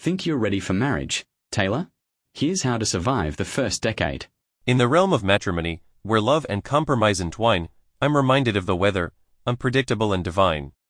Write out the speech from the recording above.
Think you're ready for marriage, Taylor? Here's how to survive the first decade. In the realm of matrimony, where love and compromise entwine, I'm reminded of the weather, unpredictable and divine.